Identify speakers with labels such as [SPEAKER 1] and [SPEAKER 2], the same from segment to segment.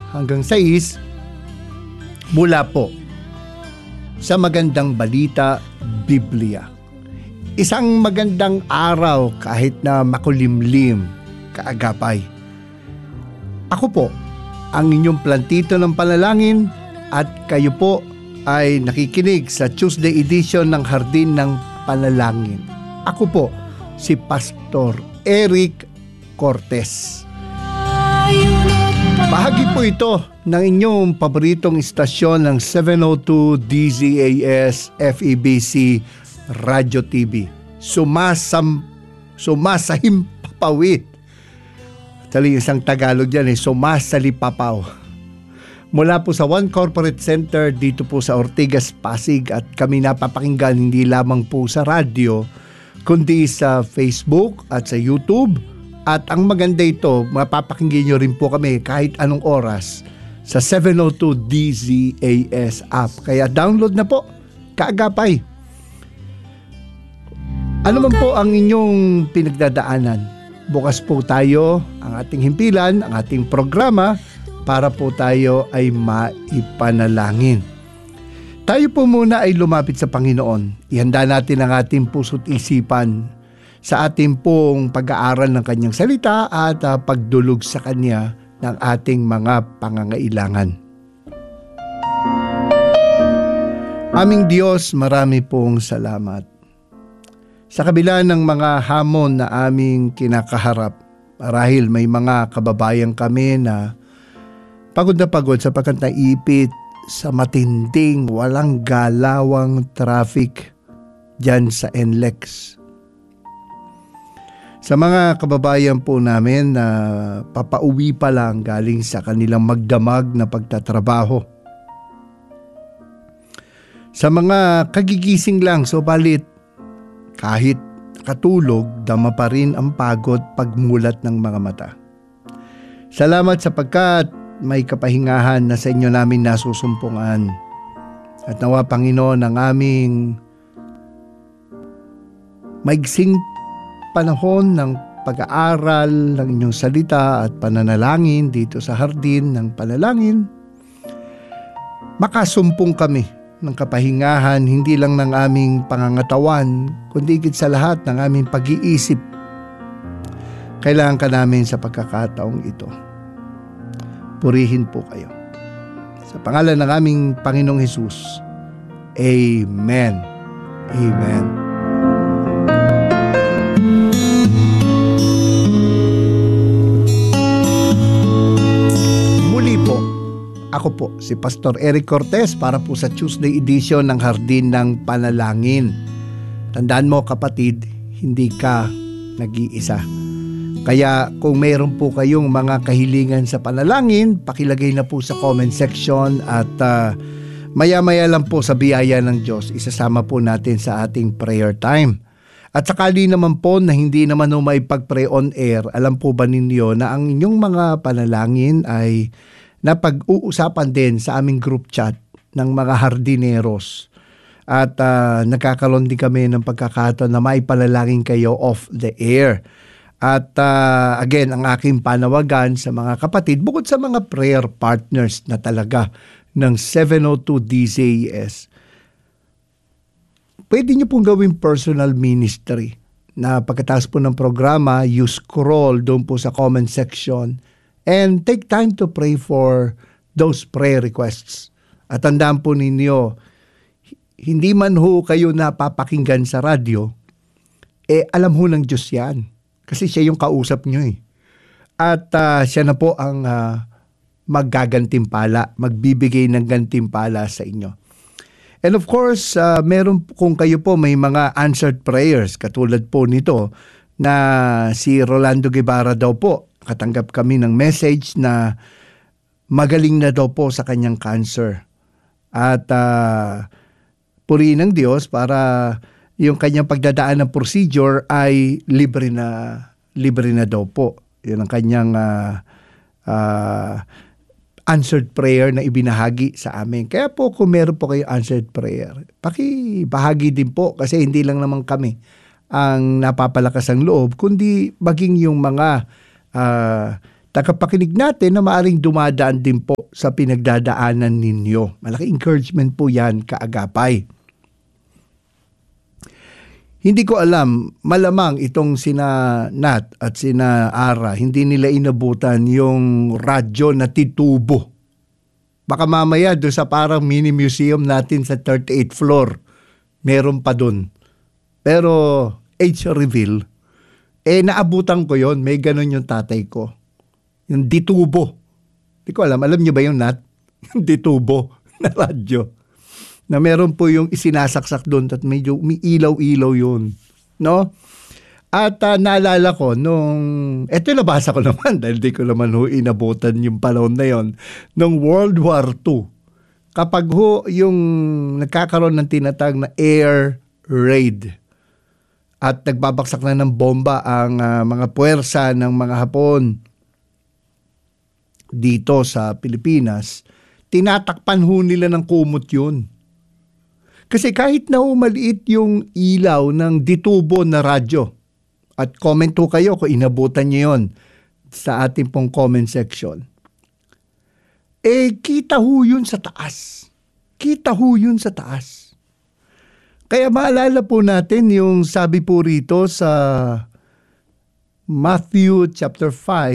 [SPEAKER 1] hanggang 6 mula po sa Magandang Balita Biblia. Isang magandang araw kahit na makulimlim, kaagapay. Ako po ang inyong plantito ng panalangin at kayo po ay nakikinig sa Tuesday edition ng Hardin ng Panalangin. Ako po si Pastor Eric Cortez. Bahagi po ito ng inyong paboritong istasyon ng 702 DZAS FEBC Radio TV. Sumasahimpapawid. Tali isang Tagalog dyan sumasalipapaw. Mula po sa One Corporate Center dito po sa Ortigas, Pasig, at kami napapakinggan hindi lamang po sa radyo kundi sa Facebook at sa YouTube. At ang maganda ito, mapapakinggan nyo rin po kami kahit anong oras sa 702 DZAS app. Kaya download na po, kaagapay. Ano man po ang inyong pinagdadaanan, bukas po tayo ang ating himpilan, ang ating programa para po tayo ay maipanalangin. Tayo po muna ay lumapit sa Panginoon. Ihanda natin ang ating puso't isipan sa ating pong pag-aaral ng Kanyang salita at pagdulog sa Kanya ng ating mga pangangailangan. Aming Diyos, marami pong salamat. Sa kabila ng mga hamon na aming kinakaharap, marahil may mga kababayan kami na pagod sapagkat naipit sa matinding walang galawang traffic dyan sa NLEX. Sa mga kababayan po namin na papauwi pa lang galing sa kanilang magdamag na pagtatrabaho. Sa mga kagigising lang, subalit kahit katulog, dama pa rin ang pagod pagmulat ng mga mata. Salamat sapagkat may kapahingahan na sa inyo namin nasusumpungan. At nawa Panginoon ang aming maigsing panahon ng pag-aaral ng inyong salita at pananalangin dito sa Hardin ng Panalangin, makasumpong kami ng kapahingahan hindi lang ng aming pangangatawan, kundi higit sa lahat ng aming pag-iisip. Kailangan ka namin sa pagkakataong ito. Purihin po kayo. Sa pangalan ng aming Panginoong Hesus, Amen. Amen. Ako po, si Pastor Eric Cortez para po sa Tuesday edition ng Hardin ng Panalangin. Tandaan mo kapatid, hindi ka nag-iisa. Kaya kung mayroon po kayong mga kahilingan sa panalangin, pakilagay na po sa comment section at maya-maya lang po sa biyaya ng Diyos, isasama po natin sa ating prayer time. At sakali naman po na hindi naman may pag-pray on air, alam po ba ninyo na ang inyong mga panalangin ay na pag-uusapan din sa aming group chat ng mga hardineros. At nagkakaroon din kami ng pagkakataon na maipanalangin kayo off the air. At again, ang aking panawagan sa mga kapatid, bukod sa mga prayer partners na talaga ng 702 DZAS, pwede nyo pong gawing personal ministry na pagkatapos po ng programa, you scroll doon po sa comment section and take time to pray for those prayer requests. At tandaan po ninyo, hindi man ho kayo napapakinggan sa radyo, alam ho ng Diyos yan. Kasi siya yung kausap nyo eh. At siya na po ang maggagantimpala, magbibigay ng gantimpala sa inyo. And of course, meron kung kayo po may mga answered prayers, katulad po nito na si Rolando Guevara daw po, katanggap kami ng message na magaling na daw po sa kanyang cancer. At purihin ng Diyos para yung kanyang pagdadaan ng procedure ay libre na daw po. Yun ang kanyang answered prayer na ibinahagi sa amin. Kaya po kung meron po kayo answered prayer, pakibahagi din po kasi hindi lang naman kami ang napapalakas ang loob, kundi maging yung mga tagapakinig natin na maaring dumadaan din po sa pinagdadaanan ninyo. Malaki encouragement po yan, kaagapay. Hindi ko alam, malamang itong sina Nat at sina Ara, hindi nila inabutan yung radyo na titubo. Baka mamaya doon sa parang mini museum natin sa 38th floor, meron pa doon. Pero age reveal, naabutan ko yon, may ganun yung tatay ko. Yung ditubo. Hindi ko alam niyo ba yung Nat? Yung ditubo na radyo. Na meron po yung isinasaksak doon at medyo umiilaw-ilaw yun. No? At naalala ko eto nabasa ko naman dahil di ko naman inabutan yung panahon na yon, nung World War II. Kapag yung nagkakaroon ng tinatag na air raid at nagbabaksak na ng bomba ang mga puwersa ng mga Hapon dito sa Pilipinas, tinatakpan nila ng kumot yun. Kasi kahit na maliit yung ilaw ng ditubo na radyo, at comment po kayo kung inabutan nyo yun sa ating pong comment section, kita ho yun sa taas. Kita ho yun sa taas. Kaya maalala po natin yung sabi po rito sa Matthew chapter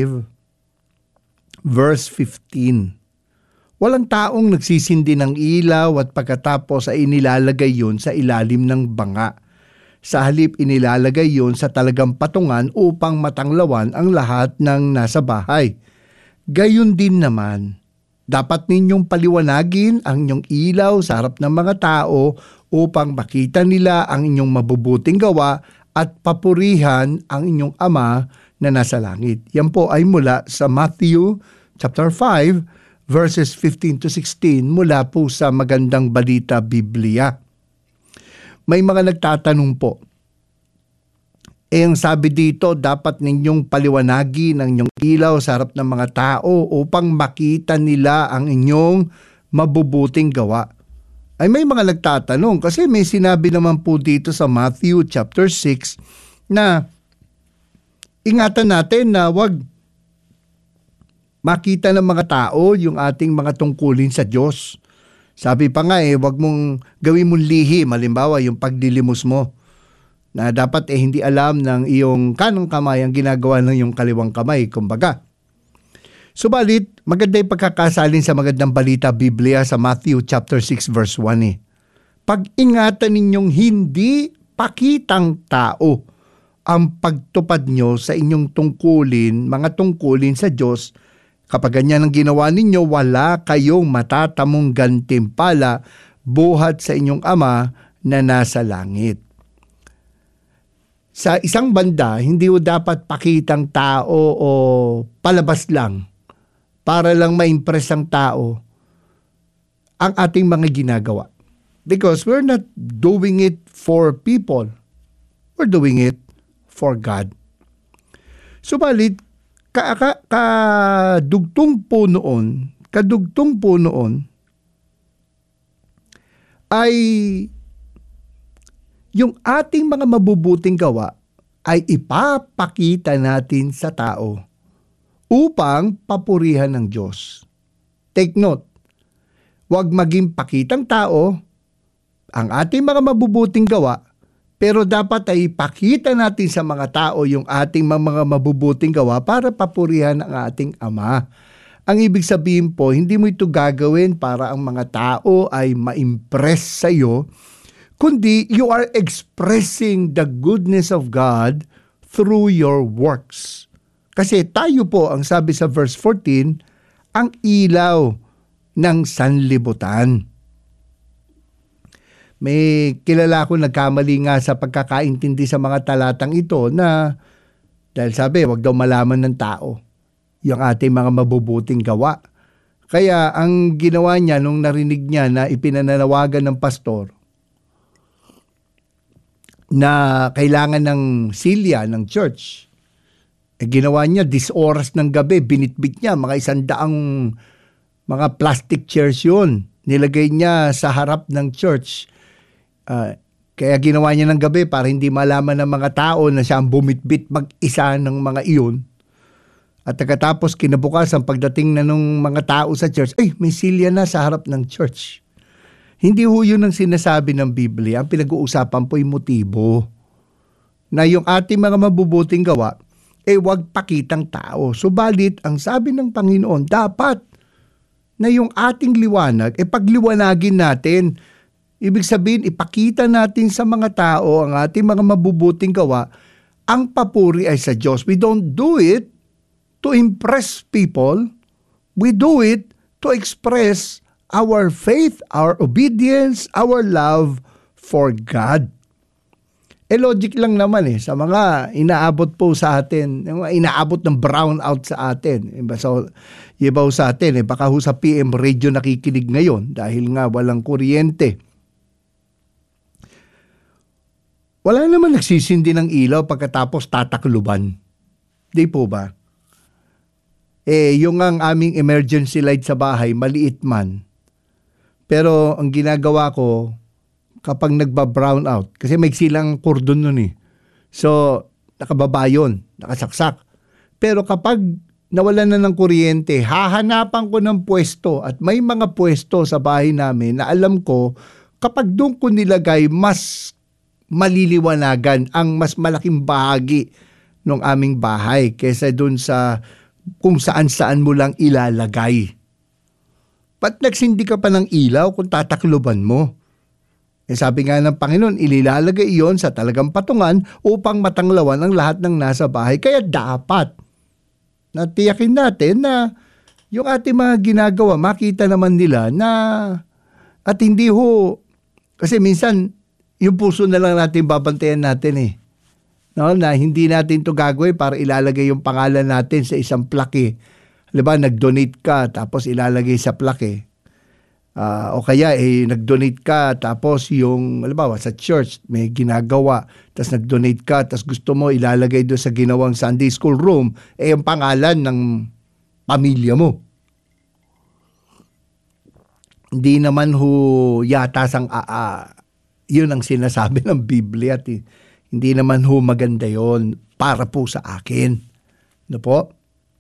[SPEAKER 1] 5, verse 15. Walang taong nagsisindi ng ilaw at pagkatapos ay inilalagay yun sa ilalim ng banga. Sa halip inilalagay yun sa talagang patungan upang matanglawan ang lahat ng nasa bahay. Gayon din naman, dapat ninyong paliwanagin ang inyong ilaw sa harap ng mga tao upang makita nila ang inyong mabubuting gawa at papurihan ang inyong Ama na nasa langit. Yan po ay mula sa Matthew chapter 5, verses 15 to 16 mula po sa Magandang Balita Biblia. May mga nagtatanong po, ang sabi dito, dapat ninyong paliwanagin ang inyong ilaw sa harap ng mga tao upang makita nila ang inyong mabubuting gawa. Ay may mga nagtatanong kasi may sinabi naman po dito sa Matthew chapter 6 na ingatan natin na wag makita ng mga tao yung ating mga tungkulin sa Diyos. Sabi pa nga wag mong gawin mong lihim, halimbawa yung pagdilimos mo, na dapat hindi alam ng iyong kanang kamay ang ginagawa ng iyong kaliwang kamay, kumbaga. Subalit, maganda yung pagkakasalin sa Magandang Balita Biblia sa Matthew chapter 6 verse 1 Pag-ingatan ninyong hindi pakitang tao ang pagtupad nyo sa inyong tungkulin, mga tungkulin sa Diyos. Kapag ganyan ang ginawa ninyo, wala kayong matatamong gantimpala buhat sa inyong Ama na nasa langit. Sa isang banda, hindi mo dapat pakitang tao o palabas lang para lang ma-impress ang tao ang ating mga ginagawa. Because we're not doing it for people. We're doing it for God. Subalit, kadugtong po noon ay yung ating mga mabubuting gawa ay ipapakita natin sa tao upang papurihan ng Diyos. Take note, huwag maging pakitang tao ang ating mga mabubuting gawa, pero dapat ay ipakita natin sa mga tao yung ating mga mabubuting gawa para papurihan ang ating Ama. Ang ibig sabihin po, hindi mo ito gagawin para ang mga tao ay ma-impress sa iyo, kundi you are expressing the goodness of God through your works. Kasi tayo po, ang sabi sa verse 14, ang ilaw ng sanlibutan. May kilala ko nagkamali nga sa pagkakaintindi sa mga talatang ito na dahil sabi, wag daw malaman ng tao yung ating mga mabubuting gawa. Kaya ang ginawa niya nung narinig niya na ipinananawagan ng pastor na kailangan ng silya ng church, ginawa niya this oras ng gabi, binitbit niya mga 100 mga plastic chairs yun. Nilagay niya sa harap ng church. Kaya ginawa niya ng gabi para hindi malaman ng mga tao na siya ang bumitbit mag-isa ng mga iyon. At pagkatapos kinabukasan pagdating na nung mga tao sa church, may silya na sa harap ng church. Hindi ho yun ang sinasabi ng Biblia. Ang pinag-uusapan po yung motibo. Na yung ating mga mabubuting gawa, huwag pakitang tao. Subalit, ang sabi ng Panginoon, dapat na yung ating liwanag, pagliwanagin natin. Ibig sabihin, ipakita natin sa mga tao, ang ating mga mabubuting gawa, ang papuri ay sa Diyos. We don't do it to impress people. We do it to express our faith, our obedience, our love for God. Logic lang naman sa mga inaabot po sa atin, inaabot ng brownout sa atin. So, ibaw sa atin, baka ho sa PM radio nakikinig ngayon dahil nga walang kuryente. Wala naman nagsisindi ng ilaw pagkatapos tatakluban. Di po ba? Yung ang aming emergency light sa bahay, maliit man. Pero ang ginagawa ko, kapag nagba-brown out, kasi may silang cordon nun So, nakababa yun, nakasaksak. Pero kapag nawalan na ng kuryente, hahanapan ko ng pwesto at may mga pwesto sa bahay namin na alam ko, kapag doon ko nilagay, mas maliliwanagan ang mas malaking bahagi ng aming bahay kaysa doon sa kung saan-saan mo lang ilalagay. Ba't nagsindi ka pa ng ilaw kung tatakluban mo? Sabi nga ng Panginoon, ililalagay iyon sa talagang patungan upang matanglawan ang lahat ng nasa bahay. Kaya dapat natiyakin natin na yung ating mga ginagawa, makita naman nila na at hindi ho, kasi minsan yung puso na lang natin babantayan natin No, na hindi natin to gagawin para ilalagay yung pangalan natin sa isang plaque. Diba, nag-donate ka tapos ilalagay sa plaque. O kaya nag-donate ka tapos yung, halimbawa sa church may ginagawa, tapos nag-donate ka tapos gusto mo ilalagay doon sa ginawang Sunday school room, yung pangalan ng pamilya mo. Hindi naman ho yata yun ang sinasabi ng Biblia. Hindi naman ho maganda yon para po sa akin. No po?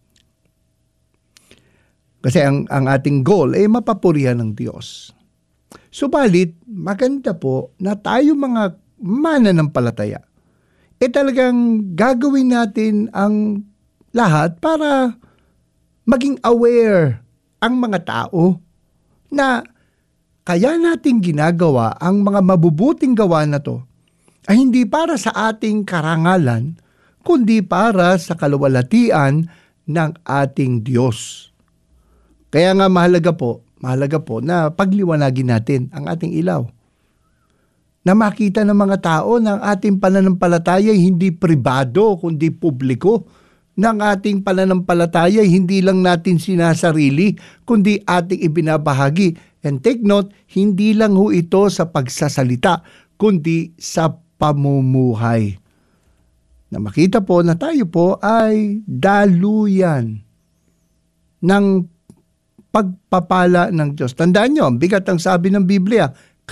[SPEAKER 1] Kasi ang ating goal mapapurihan ng Diyos. Subalit, maganda po na tayo mga mananampalataya, talagang gagawin natin ang lahat para maging aware ang mga tao na kaya natin ginagawa ang mga mabubuting gawa na to ay hindi para sa ating karangalan, kundi para sa kaluwalhatian ng ating Diyos. Kaya nga mahalaga po na pagliwanagin natin ang ating ilaw. Na makita ng mga tao na ang ating pananampalataya ay hindi pribado, kundi publiko. Na ang ating pananampalataya ay hindi lang natin sinasarili, kundi ating ibinabahagi. And take note, hindi lang ho ito sa pagsasalita, kundi sa pamumuhay. Na makita po na tayo po ay daluyan ng pagpapala ng Diyos. Tandaan nyo, ang bigat ang sabi ng Biblia,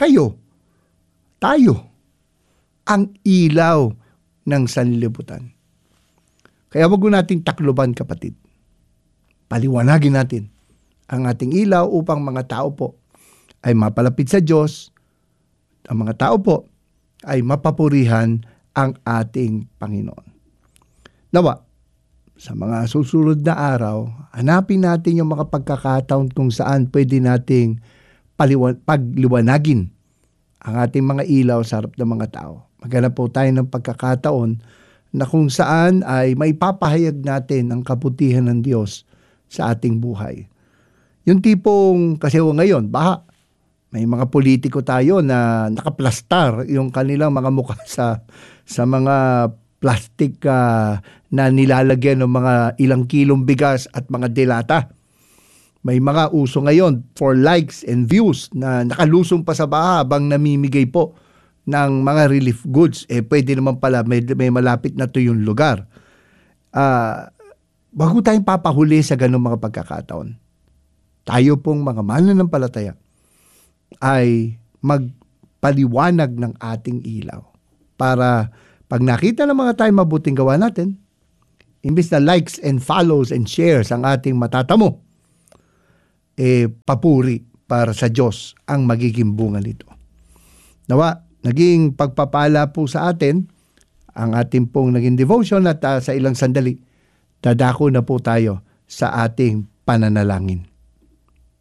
[SPEAKER 1] tayo, ang ilaw ng sanlibutan. Kaya wag nating takluban, kapatid. Paliwanagin natin ang ating ilaw upang mga tao po ay mapalapit sa Diyos, ang mga tao po ay mapapurihan ang ating Panginoon. Nawa, sa mga susunod na araw, hanapin natin yung mga pagkakataon kung saan pwede nating pagliwanagin ang ating mga ilaw sa harap ng mga tao. Maghanap po tayo ng pagkakataon na kung saan ay maipapahayag natin ang kabutihan ng Diyos sa ating buhay. Yung tipong, kasi ngayon, may mga politiko tayo na nakaplastar yung kanilang mga mukha sa mga plastic na nilalagyan ng mga ilang kilong bigas at mga delata. May mga uso ngayon for likes and views na nakalusong pa sa baha habang namimigay po ng mga relief goods. Pwede naman pala, may malapit na to yung lugar. Bago tayong papahuli sa ganung mga pagkakataon, tayo pong mga mananampalataya ay magpaliwanag ng ating ilaw para pag nakita ng mga tayo mabuting gawa natin, imbis na likes and follows and shares ang ating matatamo, papuri para sa Diyos ang magiging bunga nito. Nawa, naging pagpapala po sa atin ang ating pong naging devotion at sa ilang sandali, dadako na po tayo sa ating pananalangin.